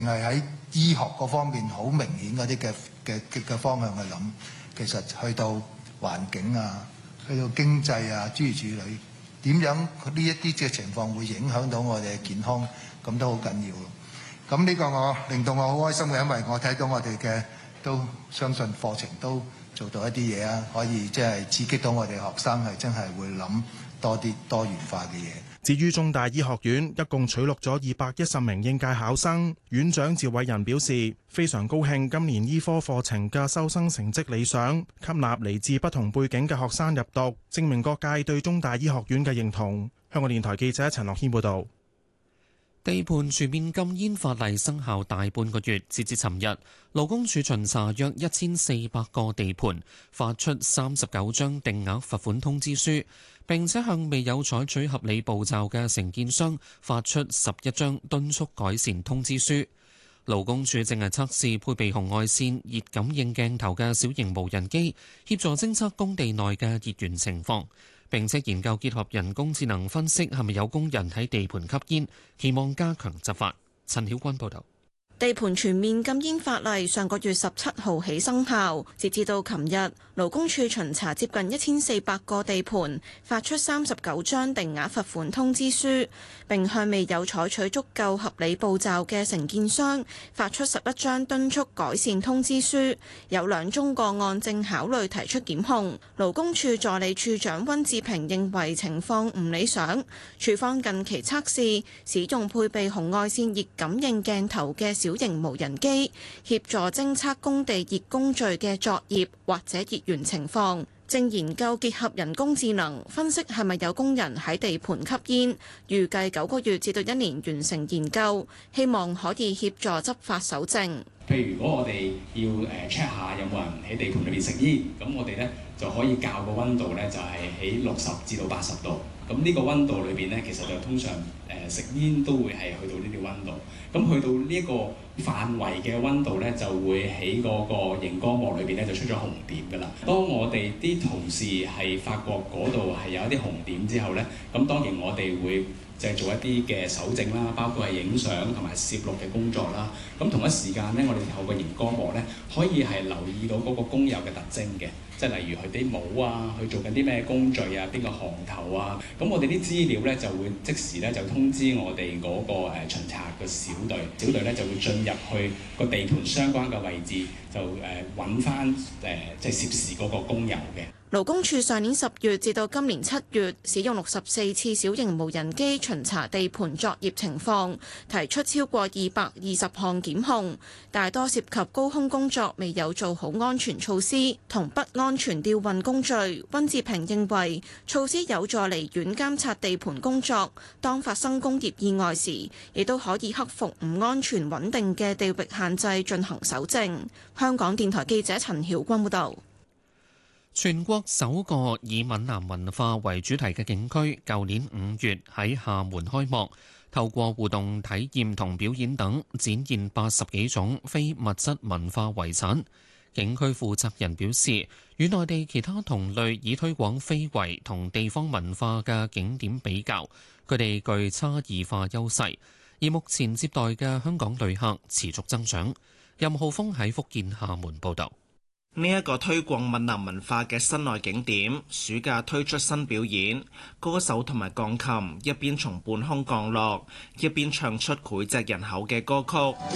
係喺醫學嗰方面好明顯嗰啲嘅方向去諗，其實去到環境啊，去到經濟啊，諸如此類，點樣呢一啲嘅情況會影響到我哋嘅健康，咁都好緊要咯。咁呢個我令到我好開心嘅，因為我睇到我哋嘅都相信課程都做到一啲嘢啊，可以即係刺激到我哋學生係真係會諗多啲多元化嘅嘢。 至於中大醫學院一共取錄咗210名應屆考生，院長趙偉仁表示非常高興今年醫科課程嘅收生成績理想，吸納嚟自不同背景嘅學生入讀，證明各界對中大醫學院嘅認同。香港電台記者陳樂軒報導。 地盤全面禁煙法例生效大半個月，截至尋日，勞工處巡查約1400個地盤，發出39張定額罰款通知書，並且向未有採取合理步驟嘅承建商發出11張敦促改善通知書。勞工處正係測試配備紅外線熱感應鏡頭嘅小型無人機，協助偵測工地內嘅熱源情況。並且研究結合人工智能分析係咪有工人喺地盤吸煙，期望加強執法。陳曉君報導。 地盤全面禁煙法例上個月17號起生效，截至到琴日，勞工處巡查接近1400個地盤，發出39張定額罰款通知書，並向未有採取足夠合理步驟嘅承建商發出11張敦促改善通知書。有2宗個案正考慮提出檢控。勞工處助理處長溫志平認為情況唔理想，處方近期測試使用配備紅外線熱感應鏡頭嘅小型無人機，協助偵測工地熱工序嘅作業或者熱源情況，正研究結合人工智能分析係咪有工人喺地盤吸煙，預計9個月至到1年完成研究，希望可以協助執法搜證。 譬如如果我哋要check 下有冇人喺地盤裏邊食煙，咁我哋咧就可以校個溫度咧，就係喺60至到80度。咁呢個溫度裏邊咧，其實就通常食煙都會係去到呢啲溫度。咁去到呢一個範圍嘅溫度咧，就會喺嗰個熒光幕裏邊咧就出咗紅點㗎啦。當我哋啲同事係發覺嗰度係有一啲紅點之後咧，咁當然我哋會就係做一啲嘅搜證啦，包括係影相同埋攝錄嘅工作啦。咁同一時間咧，我哋透過熒光幕咧，可以係留意到嗰個工友嘅特徵嘅，即係例如佢啲帽啊，佢做緊啲咩工序啊，邊個行頭啊。咁我哋啲資料咧就會即時咧就通知我哋嗰個巡查嘅小隊咧就會進入去個地盤相關嘅位置，就揾翻即係涉事嗰個工友嘅。 勞工處上年10月至到今年7月，使用64次小型無人機巡查地盤作業情況，提出超過220項檢控，大多涉及高空工作未有做好安全措施同不安全吊運工序。溫志平認為措施有助離遠監察地盤工作，當發生工業意外時，亦都可以克服唔安全穩定嘅地域限制進行搜證。香港電台記者陳曉君報導。 全國首個以閩南文化為主題嘅景區，舊年5月喺廈門開幕，透過互動體驗同表演等，展現80幾種非物質文化遺產。景區負責人表示，與內地其他同類以推廣非遺同地方文化嘅景點比較，佢哋具差異化優勢，而目前接待嘅香港旅客持續增長。任浩峰喺福建廈門報導。 呢一個推廣閩南文化嘅室內景點，暑假推出新表演，歌手同埋鋼琴一邊從半空降落，一邊唱出膾炙人口嘅歌曲。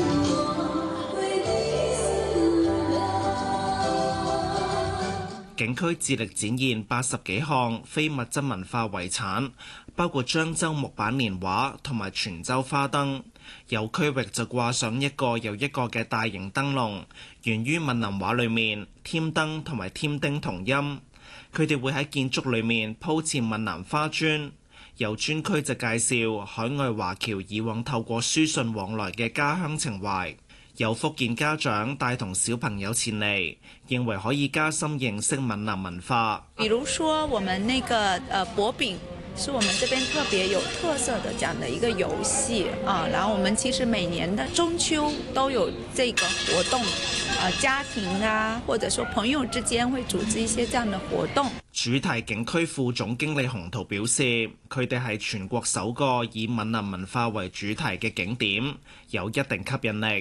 景區致力展現80幾項非物質文化遺產，包括漳州木板年畫同埋泉州花燈。有區域就掛上一個又一個嘅大型燈籠，源於閩南話裏面添燈同埋添丁同音。佢哋會喺建築裏面鋪設閩南花磚。有專區就介紹海外華僑以往透過書信往來嘅家鄉情懷。有福建家長帶同小朋友前嚟，認為可以加深認識閩南文化。 比如說我們那個薄餅是我們這邊特別有特色的這樣的一個遊戲啊，然後我們其實每年的中秋都有這個活動，家庭啊或者說朋友之間會組織一些這樣的活動。 主題景區副總經理洪濤表示，佢哋係全國首個以閩南文化為主題嘅景點，有一定吸引力。